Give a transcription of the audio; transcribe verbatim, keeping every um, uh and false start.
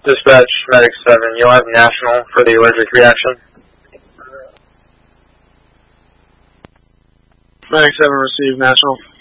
Dispatch, Medic seven, you'll have National for the allergic reaction. Medic seven, receive National.